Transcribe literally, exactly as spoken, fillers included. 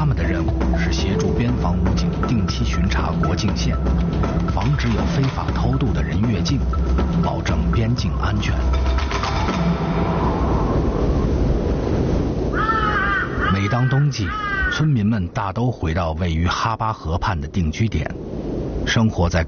他们的任务是协助边防武警定期巡查国境线，防止有非法偷渡的人越境，保证边境安全。每当冬季，村民们大都回到位于哈巴河畔的定居点，生活在